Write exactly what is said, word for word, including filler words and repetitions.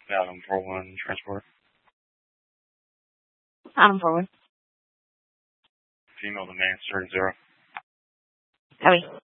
Adam four one transport. Adam four one. Female demand thirty zero. Copy.